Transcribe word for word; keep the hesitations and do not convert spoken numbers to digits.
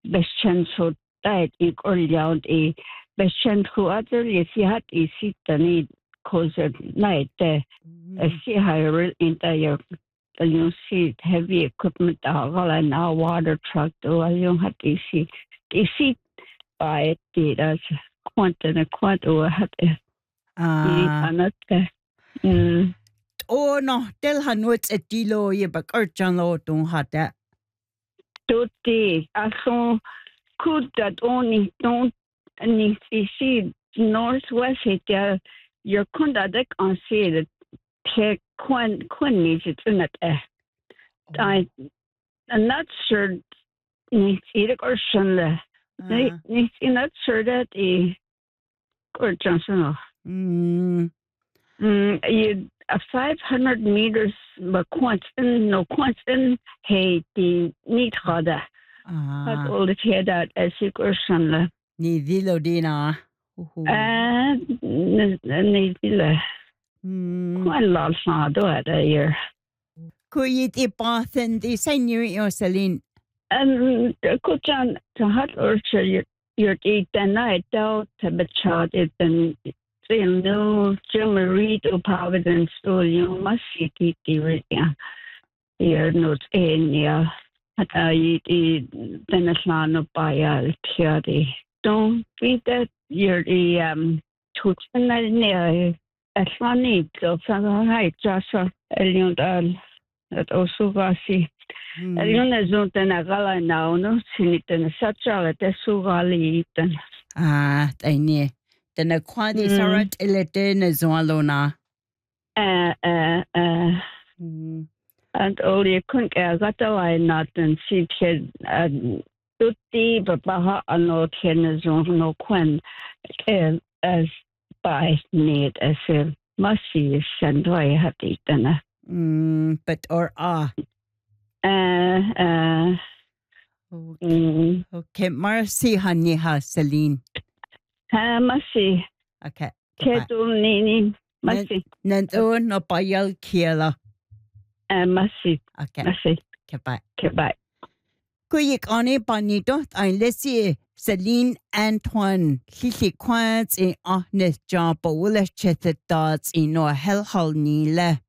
beschen so tijd ik orljouwd e beschen huater je si hat i si tani kozer night de si higher into your you see heavy equipment all now water truck do you have to see you see by it as quantum a quantum hat Ah. another mm Oh no, del hanwits et dilo ye bak urchanlo tung hata. tutti aso could that only don't and see northwest it your contact on see that take quan quan needs it in it I I'm not sure ni ir or shunle ni ni not sure that e or johnson Mm. Mm, you a five hundred meters but constant no constant hey the neat hada Ah. all the head that as you question Ni dilo dina. uh ni dile Mm. quite a lot of do it a year Kuit i pathen di senu Jocelyn. and kuchan to hot orchard your your eat the night out to be child it and say no Jim Reed of Providence so you must see it yeah here not in yeah at I then a plan of by al theory don't be that you're the um tuchen near as funny so I just elion al at also vasi elion is not an agala now no siniten such a te sugali iten Ah, tani. Tana kwadi sarat elete na zwalona. uh uh uh and all you couldn't get got the line not and see kid and tutti baha ano ken zone no quen as by need as a musty sandway had eaten Mm, but or ah. uh uh Okay, mm, okay. Marcy honey ha Celine. ha musty Okay. kedul nini musty Nanto no payal kiela. uh musty Okay. musty Goodbye. goodbye Kuyik ane panito ein lesi Celine Antoine lili kwants in ahnes jamba wula chethetats in no hel hal nile.